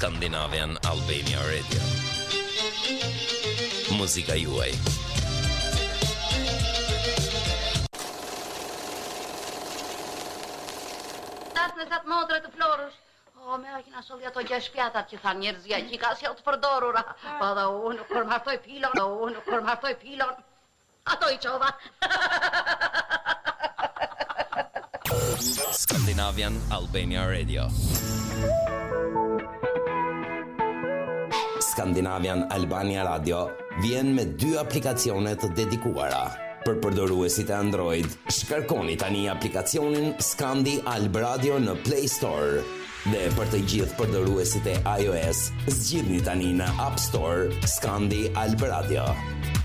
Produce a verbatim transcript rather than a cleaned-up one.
Scandinavian Albania Radio. Muzika juaj. Tasnë sa të motra të florësh. O, me aq na solli ato gjashtë pjatat që thanë njerëzia që ka sjell të përdorura. Po dhe unë kur martoj pilon, unë kur martoj pilon. Ato i çova. Scandinavian Albania Radio. Scandinavian Albania Radio vjen me dy aplikacione të dedikuara. Për përdoruesit e Android, shkarkoni tani aplikacionin Scandi Alb Radio në Play Store. Dhe për të gjithë përdoruesit e iOS, zgjidhni tani në App Store Scandi Alb Radio.